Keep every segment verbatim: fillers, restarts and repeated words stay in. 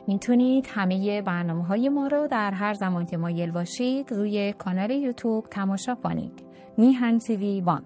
میتونید همه برنامه‌های ما رو در هر زمان که مایل باشید روی کانال یوتیوب تماشا کنید. میهن تیوی وان.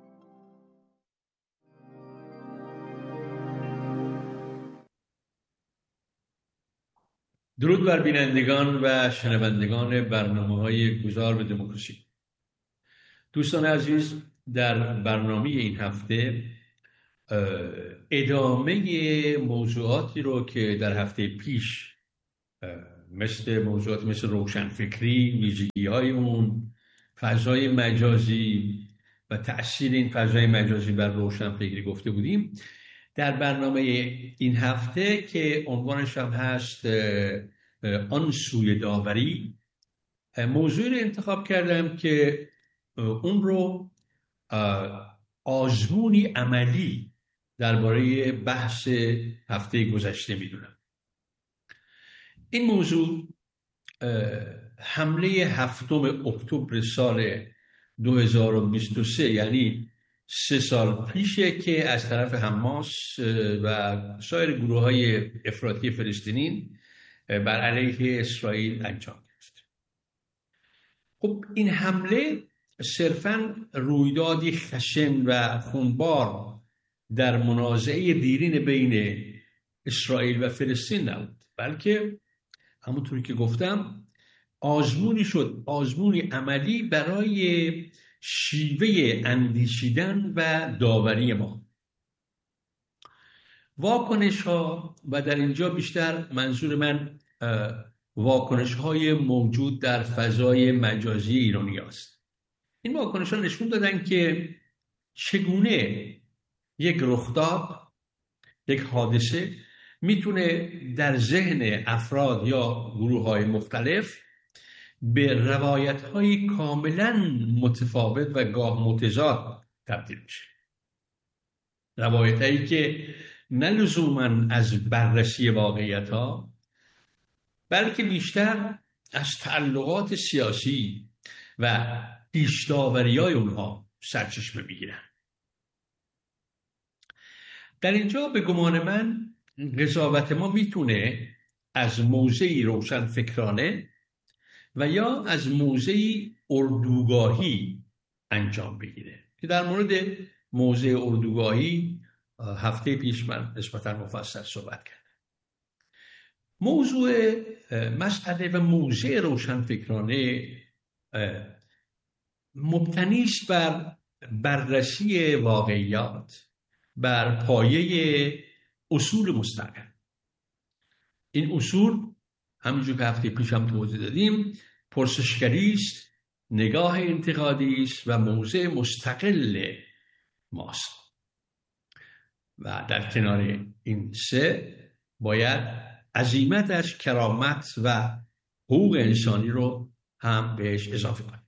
درود بر بینندگان و شنوندگان برنامه‌های گذار به دموکراسی. دوستان عزیز، در برنامه این هفته ادامه موضوعاتی رو که در هفته پیش مثل موضوعات مثل روشنفکری، ویژگی‌های اون، فضای مجازی و تأثیر این فضای مجازی بر روشنفکری گفته بودیم، در برنامه این هفته که عنوانش هم هست آن سوی داوری، موضوعی رو انتخاب کردم که اون رو آزمونی عملی درباره بحث هفته گذشته میدونم. این موضوع حمله هفتم اکتبر سال دو هزار و بیست و سه، یعنی سه سال پیشه که از طرف حماس و سایر گروه های افراطی فلسطینی بر علیه اسرائیل انجام گرفت. خب این حمله صرفاً رویدادی خشن و خونبار در منازعه دیرین بین اسرائیل و فلسطین نبود، بلکه همونطوری که گفتم آزمونی شد، آزمونی عملی برای شیوه اندیشیدن و داوری ما. واکنش ها، و در اینجا بیشتر منظور من واکنش های موجود در فضای مجازی ایرانی است. این واکنش ها نشون دادن که چگونه یک رخداد، یک حادثه میتونه در ذهن افراد یا گروه های مختلف به روایت های کاملا متفاوت و گاه متضاد تبدیل میشه. روایت هایی که نه لزوما از بررسی واقعیت ها، بلکه بیشتر از تعلقات سیاسی و پیش‌داوری های اونها سرچشمه میگیرن. در اینجا به گمان من قضاوت ما میتونه از موضعی روشن فکرانه و یا از موضعی اردوگاهی انجام بگیره که در مورد موضع اردوگاهی هفته پیش من نسبتاً مفصل صحبت کردم. موضوع مسئله و موضع روشن فکرانه مبتنی است بر بررسی واقعیات بر پایه اصول مستقل. این اصول همونجور که هفته پیش هم توضیح دادیم پرسشگری است، نگاه انتقادی است و موضع مستقل ماست. و در کنار این سه باید عزیمتش، کرامت و حقوق انسانی رو هم بهش اضافه کنیم.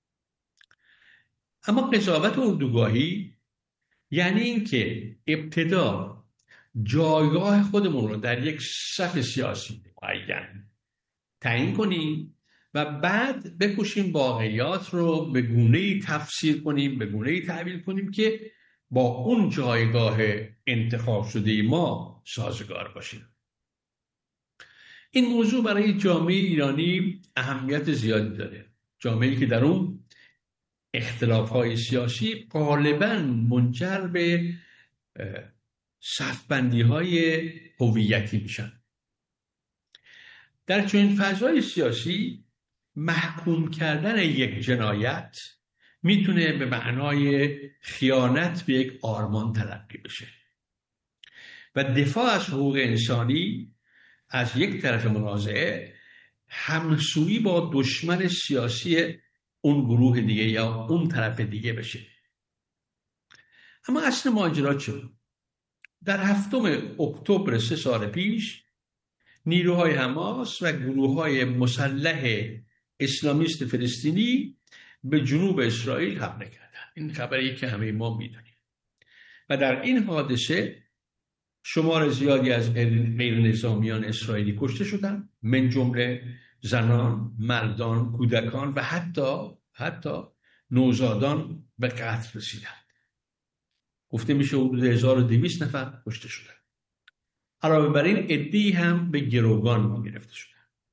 اما قضاوت اردوگاهی یعنی این که ابتدا جایگاه خودمون رو در یک صف سیاسی معین تعیین کنیم و بعد بکوشیم واقعیات رو به گونه‌ای تفسیر کنیم، به گونه‌ای تعبیر کنیم که با اون جایگاه انتخاب شده ما سازگار باشیم. این موضوع برای جامعه ایرانی اهمیت زیادی داره. جامعه‌ای که در اون اختلاف‌های سیاسی غالباً منجر به صف‌بندی‌های هویتی میشن. در چنین فضای سیاسی محکوم کردن یک جنایت میتونه به معنای خیانت به یک آرمان تلقی بشه و دفاع از حقوق انسانی از یک طرف منازعه همسویی با دشمن سیاسی اون گروه دیگه یا اون طرف دیگه بشه. اما اصل ماجرا چه بود؟ در هفتم اکتبر سه سال پیش نیروهای حماس و گروه‌های مسلح اسلامیست فلسطینی به جنوب اسرائیل حمله کردند. این خبری که همه ما میدونیم. و در این حادثه شمار زیادی از غیر نظامیان اسرائیلی کشته شدند، من جمله زنان، مردان، کودکان و حتی حتی نوزادان به قتل رسیدند. گفته میشه حدود هزار و دویست نفر کشته شدند. علاوه بر این عده‌ای هم به گروگان گرفته شدن.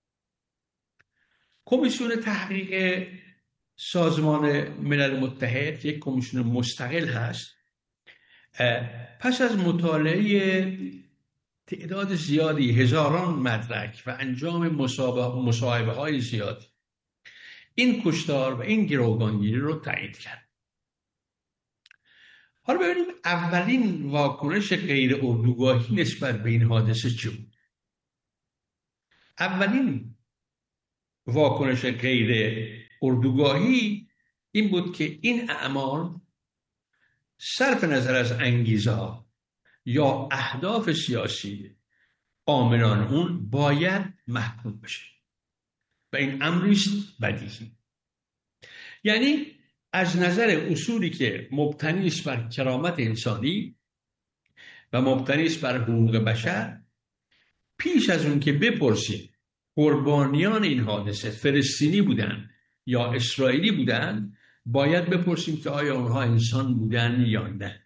کمیسیون تحقیق سازمان ملل متحد یک کمیسیون مستقل هست. پس از مطالعه تعداد زیادی، هزاران مدرک و انجام مصاحبه های زیادی، این کشتار و این گروگانگیری رو تایید کرد. حالا ببینیم اولین واکنش غیر اردوگاهی نسبت به این حادثه چه بود. اولین واکنش غیر اردوگاهی این بود که این اعمال صرف نظر از انگیزه یا اهداف سیاسی عاملان اون باید محکوم بشه و این امریست بدیهی. یعنی از نظر اصولی که مبتنی است بر کرامت انسانی و مبتنی است بر حقوق بشر، پیش از اون که بپرسیم قربانیان این حادثه فلسطینی بودن یا اسرائیلی بودن، باید بپرسیم که آیا اونها انسان بودن یا نه.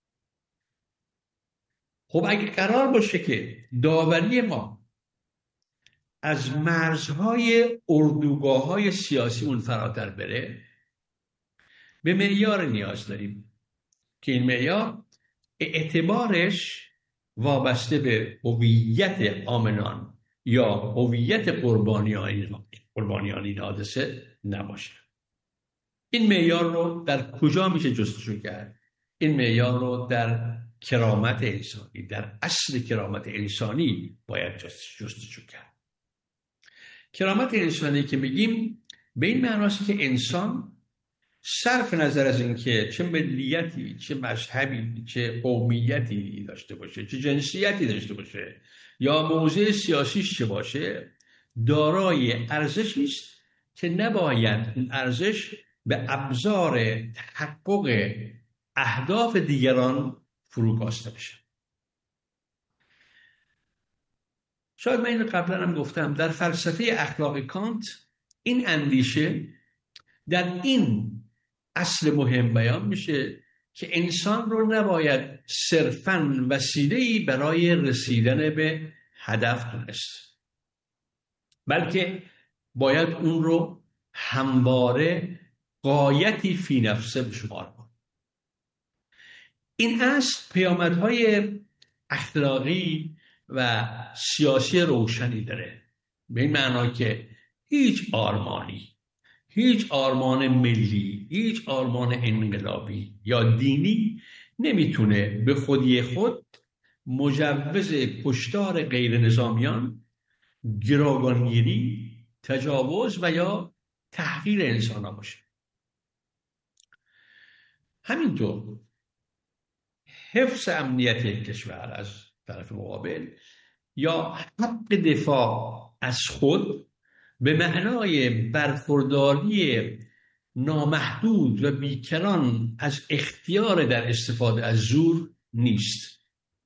خب اگه قرار باشه که داوری ما از مرزهای اردوگاه‌های سیاسی اون فراتر بره، به معیار نیاز داریم که این معیار اعتبارش وابسته به هویت عاملان یا هویت قربانیان قربانیان این حادثه نباشه. این معیار رو در کجا میشه جستجو کرد؟ این معیار رو در کرامت انسانی، در اصل کرامت انسانی باید جستجو کرد. کرامت انسانی که میگیم به این معناست که انسان صرف نظر از اینکه چه ملیتی، چه مذهبی، چه قومیتی داشته باشه، چه جنسیتی داشته باشه یا موضع سیاسیش چه باشه، دارای ارزشی است که نباید این ارزش به ابزار تحقق اهداف دیگران فروکاسته بشه. شاید من این قبلا هم گفتم، در فلسفه اخلاق کانت این اندیشه در این اصل مهم بیان میشه که انسان رو نباید صرفاً وسیله‌ای برای رسیدن به هدف دونست، بلکه باید اون رو همواره غایتی فی نفسه بشمار کن. این اصل پیامدهای اخلاقی و سیاسی روشنی داره، به این معنا که هیچ آرمانی، هیچ آرمان ملی، هیچ آرمان انقلابی یا دینی نمیتونه به خودی خود مجوز کشتار غیر نظامیان، گروگانگیری، تجاوز و یا تحقیر انسان ها باشه. همینطور حفظ امنیت کشور از طرف مقابل یا حق دفاع از خود به معنای برخورداری نامحدود و بیکران از اختیار در استفاده از زور نیست.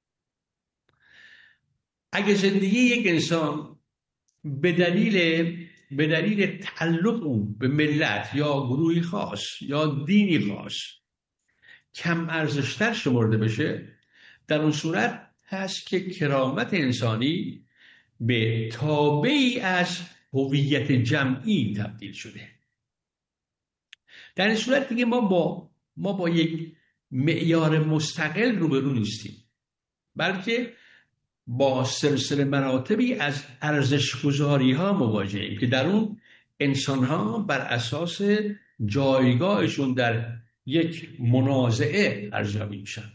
اگه زندگی یک انسان به دلیل به دلیل تعلق اون به ملت یا گروهی خاص یا دینی خاص کم ارزشتر شمرده بشه، در اون صورت هست که کرامت انسانی به تابعی از هویت جمعی تبدیل شده. در این صورت دیگه ما با ما با یک معیار مستقل روبرو نیستیم، بلکه با سلسله مراتبی از ارزش‌گذاری ها مواجهیم که در اون انسان ها بر اساس جایگاهشون در یک منازعه ارزیابی میشن.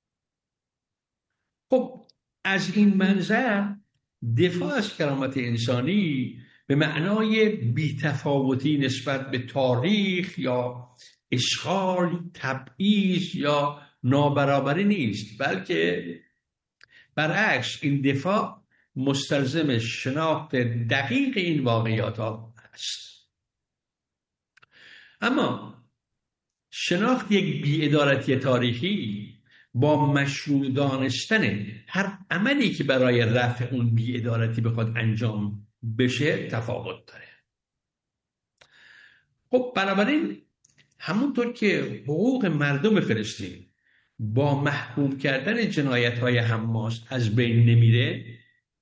خب از این منظر دفاع از کرامت انسانی به معنای بی‌تفاوتی نسبت به تاریخ یا اشغال، تبعیض یا نابرابری نیست، بلکه برعکس این دفاع مستلزم شناخت دقیق این واقعیات ها است. اما شناخت یک بی‌عدالتی تاریخی با مشروع دانستن هر عملی که برای رفع اون بی‌عدالتی بخواد انجام بشه تفاوت داره. خب بنابراین همونطور که حقوق مردم فلسطین با محکوم کردن جنایت‌های حماس از بین نمیره،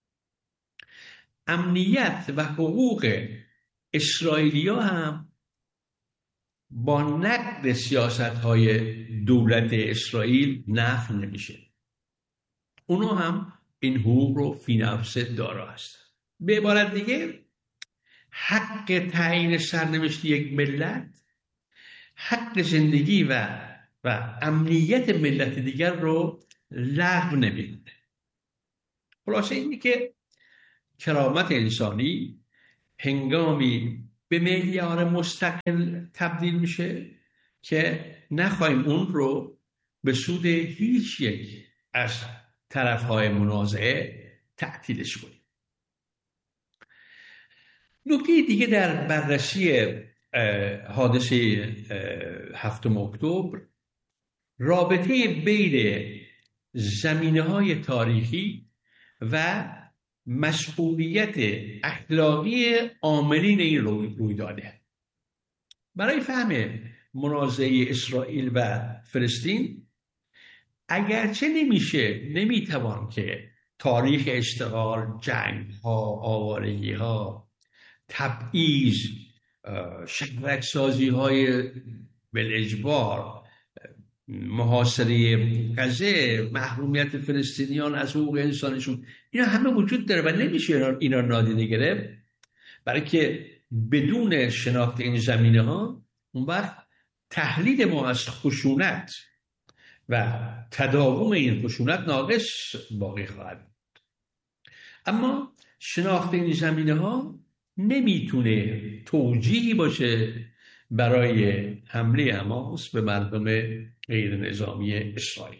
امنیت و حقوق اسرائیلیا هم با نقد سیاست‌های دولت اسرائیل نفی نمیشه. اونا هم این حقوق رو فی نفسه دارا هستن. به عبارت دیگه حق تعیین سرنوشت یک ملت حق زندگی و و امنیت ملت دیگر رو لغو نمی‌کنه. خلاصه اینه که کرامت انسانی هنگامی به معیار مستقل تبدیل میشه که نخواهیم اون رو به سود هیچ یک از طرف‌های منازعه تعطیلش کنیم. نکته دیگه در بررسی حادثه هفتم اکتبر رابطه بین زمینه‌های تاریخی و مسئولیت اخلاقی عاملین این رویداده. برای فهم منازعه اسرائیل و فلسطین اگرچه نمیشه نمیتوان که تاریخ اشتغال، جنگ‌ها، آوارگی‌ها، تبعیض، شهرک‌سازی‌های بالاجبار، محاصره غزه، محرومیت فلسطینیان از حقوق انسانشون، اینا همه وجود داره و نمیشه اینا نادیده گرفت، برای که بدون شناخت این زمینه ها اون وقت تحلیل ما از خشونت و تداوم این خشونت ناقص باقی خواهد بود. اما شناخت این زمینه ها نمیتونه توجیهی باشه برای حمله حماس به مردم غیر نظامی اسرائیل.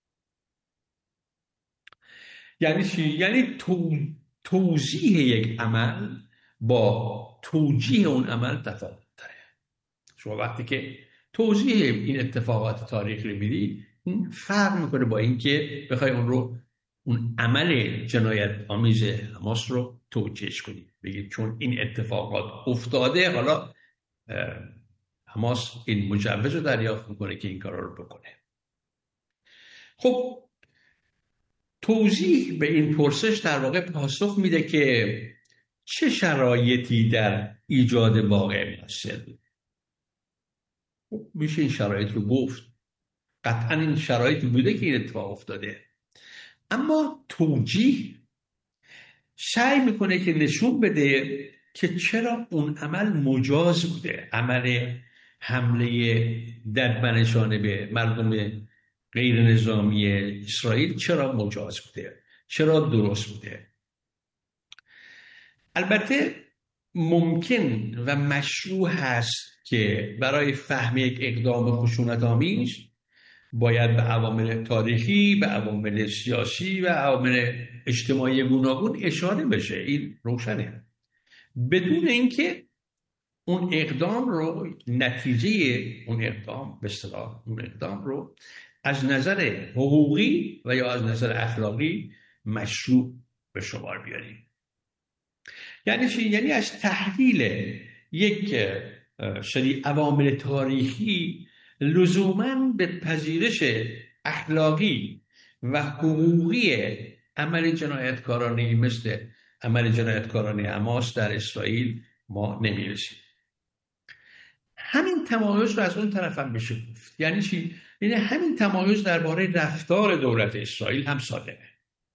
یعنی چی؟ یعنی تو، توضیح یک عمل با توجیه اون عمل تفاوت داره. شما وقتی که توضیح این اتفاقات تاریخی رو میدی فرق میکنه با اینکه بخوای اون رو اون عمل جنایت آمیز حماس رو توجیهش کنی، بگید چون این اتفاقات افتاده حالا حماس این مجوز رو دریافت میکنه که این کارا رو بکنه. خب توضیح به این پرسش در واقع پاسخ میده که چه شرایطی در ایجاد واقع مؤثر بود. خب میشه این شرایط رو گفت، قطعا این شرایطی بوده که این اتفاق افتاده، اما توجیه سعی میکنه که نشون بده که چرا اون عمل مجاز بوده، عمل حمله ددمنشانه به مردم غیر نظامی اسرائیل چرا مجاز بوده، چرا درست بوده. البته ممکن و مشروع هست که برای فهم یک اقدام خشونت آمیز باید به عوامل تاریخی، به عوامل سیاسی و عوامل اجتماعی گوناگون اشاره بشه، این روشنه، بدون اینکه اون اقدام رو، نتیجه اون اقدام به اصطلاح اون اقدام رو از نظر حقوقی و یا از نظر اخلاقی مشروع به شمار بیاریم. یعنی چی؟ یعنی از تحلیل یک سری عوامل تاریخی لزوماً به پذیرش اخلاقی و حقوقی عمل جنایتکارانه مثل عمل جنایتکارانه حماس در اسرائیل ما نمیرسیم. همین تمایز رو از اون طرف هم بشه گفت. یعنی چی؟ یعنی همین تمایز درباره رفتار دولت اسرائیل هم صادقه.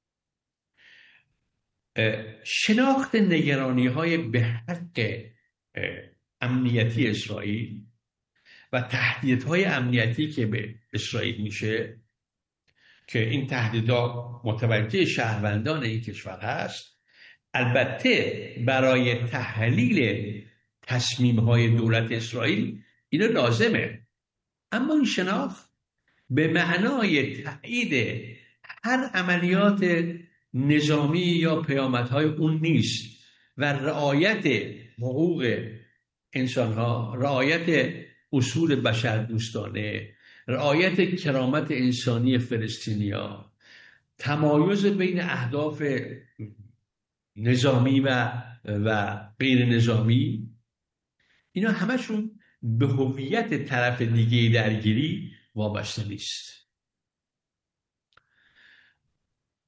شناخت نگرانی های به حق امنیتی اسرائیل و تهدیدهای امنیتی که به اسرائیل میشه که این تهدیدها متوجه شهروندان این کشور هست، البته برای تحلیل تصمیم‌های دولت اسرائیل اینا لازمه، اما این شناخت به معنای تایید هر عملیات نظامی یا پیامدهای اون نیست و رعایت حقوق انسان‌ها، رعایت اصول بشردوستانه، رعایت کرامت انسانی فلسطینیا، تمایز بین اهداف نظامی و و غیر نظامی، اینا همشون به هویت طرف دیگه درگیری وابسته نیست.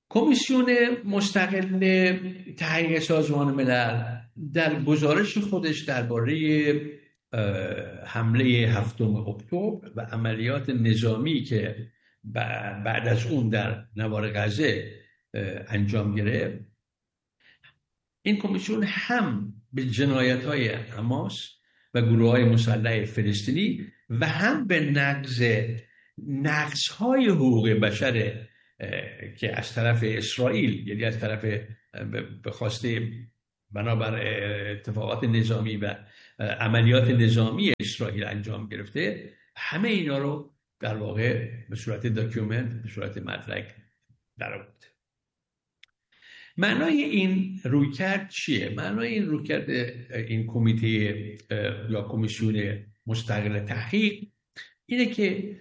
کمیسیون مستقل تحقیق سازمان ملل در گزارش خودش درباره حمله هفتم اکتبر و عملیات نظامی که بعد از اون در نوار غزه انجام گرفت، این کمیسیون هم به جنایت‌های حماس و گروه‌های مسلح فلسطینی و هم به نقض نقض‌های حقوق بشر که از طرف اسرائیل، یعنی از طرف به خواسته بنابر اتفاقات نظامی و عملیات نظامی اسرائیل انجام گرفته، همه اینا رو در واقع به صورت داکیومنت، به صورت مدرک در آورده. معنای این رویکرد چیه؟ معنای این رویکرد این کمیته یا کمیسیون مستقل تحقیق اینه که